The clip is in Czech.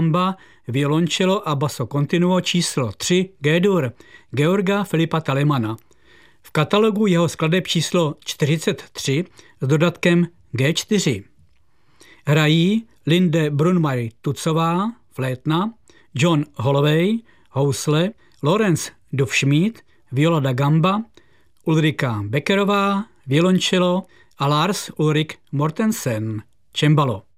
Gamba, violoncello a basso continuo číslo 3 G-dur Georga Filipa Talemana. V katalogu jeho skladeb číslo 43 s dodatkem G4. Hrají Linde Brunmeier-Tutzová, flétna, John Holloway, housle, Lorenz Dufschmied, viola da gamba, Ulrika Beckerová, violoncello a Lars Ulrik Mortensen, cembalo.